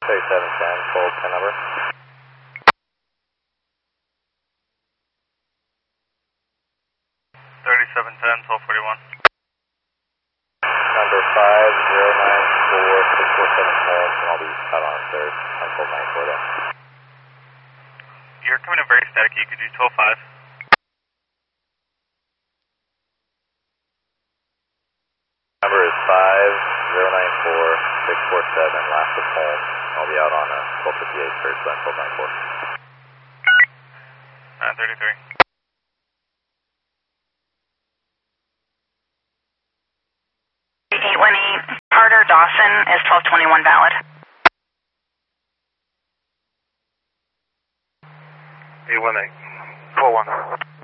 3710, full 10 number. 3710, 1241. Number 5094647 home, and I'll be out on 3rd, on full 94 there. You're coming in very staticky, could you do 125? Number is 5094647, last of home. I'll be out on 1258 third, so I'm full 94. 933. 818 Carter Dawson is 1221 valid. 818, 41.